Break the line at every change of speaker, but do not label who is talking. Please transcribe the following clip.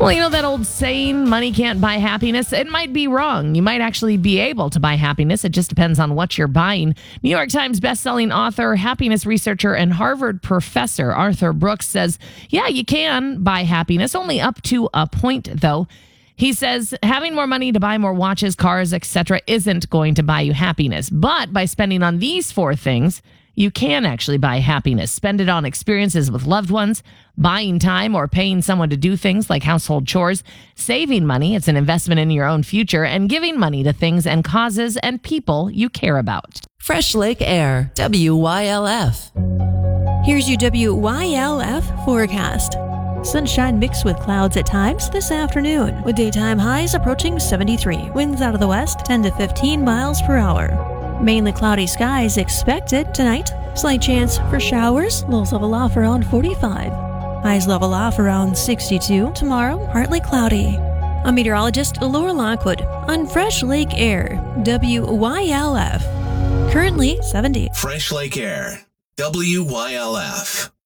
Well, you know that old saying, money can't buy happiness? It might be wrong. You might actually be able to buy happiness. It just depends on what you're buying. New York Times bestselling author, happiness researcher, and Harvard professor Arthur Brooks says, yeah, you can buy happiness, only up to a point, though. He says having more money to buy more watches, cars, etc. isn't going to buy you happiness. But by spending on these 4 things, you can actually buy happiness. Spend it on experiences with loved ones, buying time or paying someone to do things like household chores, saving money, it's an investment in your own future, and giving money to things and causes and people you care about.
Fresh Lake Air, WYLF.
Here's your WYLF forecast. Sunshine mixed with clouds at times this afternoon, with daytime highs approaching 73. Winds out of the west 10 to 15 miles per hour. Mainly cloudy skies expected tonight. Slight chance for showers. Lows level off around 45. Highs level off around 62. Tomorrow, partly cloudy. I'm meteorologist Laura Lockwood on Fresh Lake Air, WYLF. Currently 70.
Fresh Lake Air, WYLF.